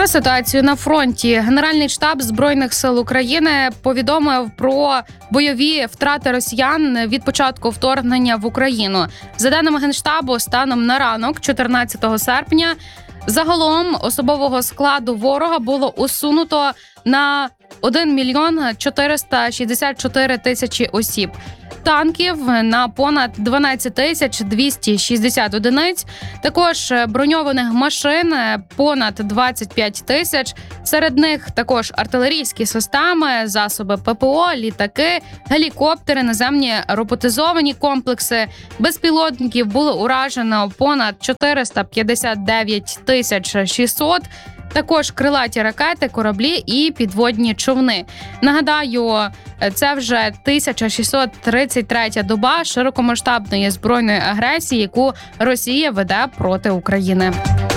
Про ситуацію на фронті. Генеральний штаб Збройних сил України повідомив про бойові втрати росіян від початку вторгнення в Україну. За даними Генштабу, станом на ранок, 14 серпня, загалом особового складу ворога було усунуто на 1 мільйон 464 тисячі осіб. Танків на понад 12 тисяч 260 одиниць, також броньованих машин понад 25 тисяч, серед них також артилерійські системи, засоби ППО, літаки, гелікоптери, наземні роботизовані комплекси, безпілотників було уражено понад 459 тисяч 600, також крилаті ракети, кораблі і підводні човни. Нагадаю, це вже 1633-я доба широкомасштабної збройної агресії, яку Росія веде проти України.